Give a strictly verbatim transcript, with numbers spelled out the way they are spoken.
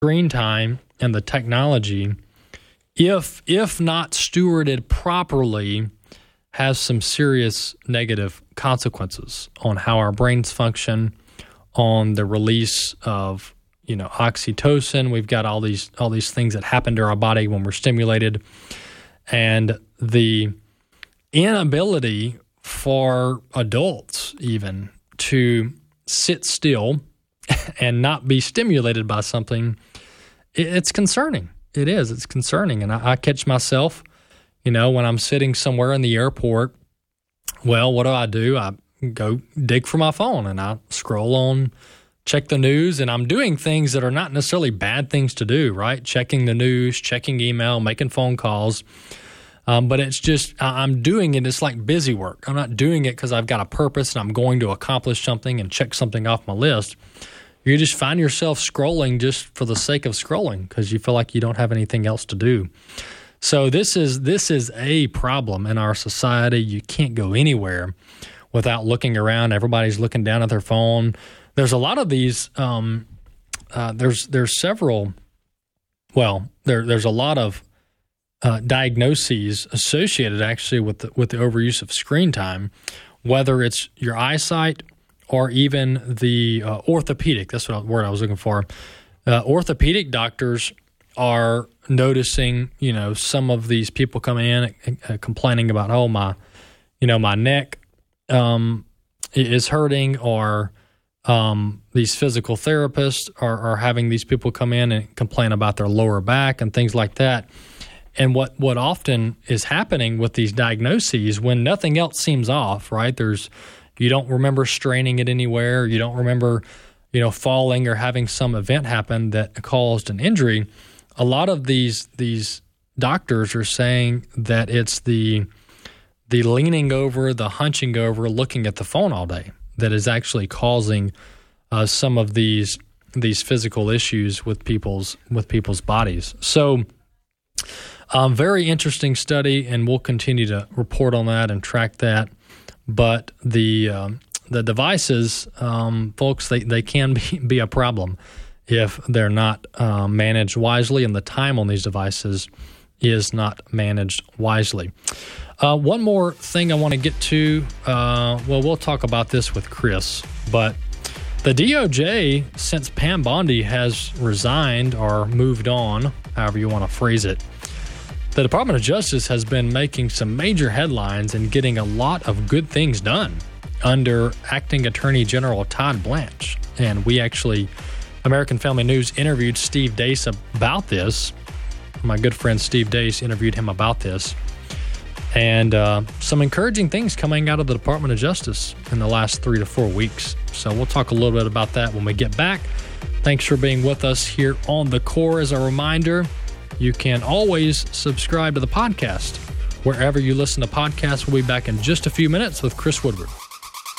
screen time and the technology, if if not stewarded properly, has some serious negative consequences on how our brains function, on the release of, you know, oxytocin. We've got all these all these things that happen to our body when we're stimulated, and the inability for adults even to sit still and not be stimulated by something. It's concerning. It is. It's concerning. And I, I catch myself, you know, when I'm sitting somewhere in the airport, well, what do I do? I go dig for my phone and I scroll on, check the news, and I'm doing things that are not necessarily bad things to do, right? Checking the news, checking email, making phone calls. Um, but it's just, I'm doing it. It's like busy work. I'm not doing it because I've got a purpose and I'm going to accomplish something and check something off my list. You just find yourself scrolling just for the sake of scrolling because you feel like you don't have anything else to do. So this is this is a problem in our society. You can't go anywhere without looking around. Everybody's looking down at their phone. There's a lot of these. Um, uh, there's there's several. Well, there there's a lot of uh, diagnoses associated actually with the, with the overuse of screen time, whether it's your eyesight or even the uh, orthopedic. That's what word I was looking for. Uh, orthopedic doctors are noticing, you know, some of these people come in uh, complaining about, oh, my, you know, my neck um, is hurting, or um, these physical therapists are, are having these people come in and complain about their lower back and things like that. And what, what often is happening with these diagnoses when nothing else seems off, right? There's You don't remember straining it anywhere. You don't remember, you know, falling or having some event happen that caused an injury. A lot of these these doctors are saying that it's the the leaning over, the hunching over, looking at the phone all day that is actually causing uh, some of these these physical issues with people's with people's bodies. So, um, very interesting study, and we'll continue to report on that and track that. But the um, the devices, um, folks, they, they can be, be a problem if they're not uh, managed wisely, and the time on these devices is not managed wisely. Uh, one more thing I want to get to, uh, well, we'll talk about this with Chris, but the D O J, since Pam Bondi has resigned or moved on, however you want to phrase it, the Department of Justice has been making some major headlines and getting a lot of good things done under Acting Attorney General Todd Blanche. And we actually, American Family News, interviewed Steve Deace about this. My good friend Steve Deace interviewed him about this. And uh, some encouraging things coming out of the Department of Justice in the last three to four weeks. So we'll talk a little bit about that when we get back. Thanks for being with us here on The Core. As a reminder, you can always subscribe to the podcast wherever you listen to podcasts. We'll be back in just a few minutes with Chris Woodward.